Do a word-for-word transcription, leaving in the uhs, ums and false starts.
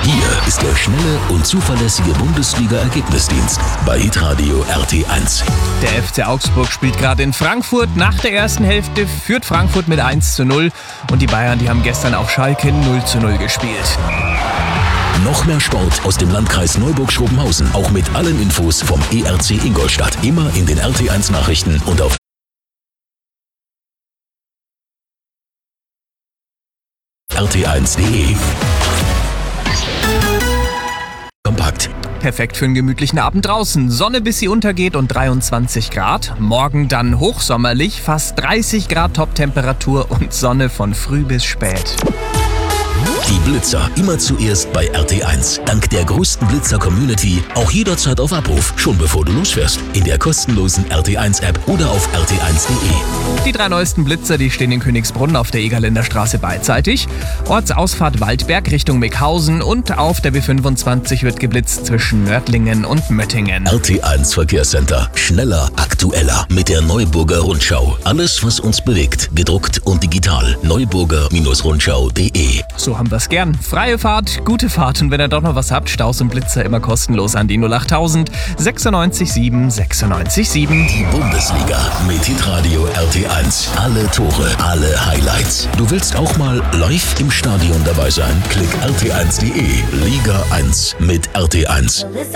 Hier ist der schnelle und zuverlässige Bundesliga-Ergebnisdienst bei hitradio R T eins. Der F C Augsburg spielt gerade in Frankfurt. Nach der ersten Hälfte führt Frankfurt mit eins zu null. Und die Bayern, die haben gestern auf Schalke null zu null gespielt. Noch mehr Sport aus dem Landkreis Neuburg-Schrobenhausen. Auch mit allen Infos vom E R C Ingolstadt. Immer in den R T eins Nachrichten und auf R T eins punkt de. Kompakt. Perfekt für einen gemütlichen Abend draußen. Sonne bis sie untergeht und dreiundzwanzig Grad. Morgen dann hochsommerlich, fast dreißig Grad Toptemperatur und Sonne von früh bis spät. Die Blitzer immer zuerst bei R T eins. Dank der größten Blitzer-Community auch jederzeit auf Abruf, schon bevor du losfährst. In der kostenlosen R T eins App oder auf R T eins punkt de. Die drei neuesten Blitzer, die stehen in Königsbrunn auf der Egerländer Straße beidseitig. Ortsausfahrt Waldberg Richtung Meckhausen und auf der B fünfundzwanzig wird geblitzt zwischen Nördlingen und Möttingen. R T eins Verkehrscenter. Schneller, aktueller mit der Neuburger Rundschau. Alles, was uns bewegt, gedruckt und digital. neuburger Rundschau punkt de. So haben wir's gern. Freie Fahrt, gute Fahrt und wenn ihr doch noch was habt, Staus und Blitzer immer kostenlos an die null acht null null sechs sieben sechs sechs sieben. Die Bundesliga mit hitradio R T eins. Alle Tore, alle Highlights. Du willst auch mal live im Stadion dabei sein? Klick R T eins punkt de. Liga eins mit R T eins.